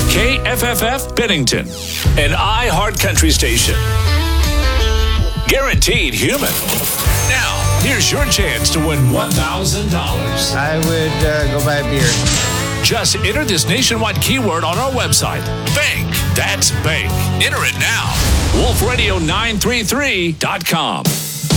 KFFF Bennington, an iHeart Country station. Guaranteed human. Now, here's your chance to win $1,000. I would go buy a beer. Just enter this nationwide keyword on our website. Bank. That's bank. Enter it now. WolfRadio933.com.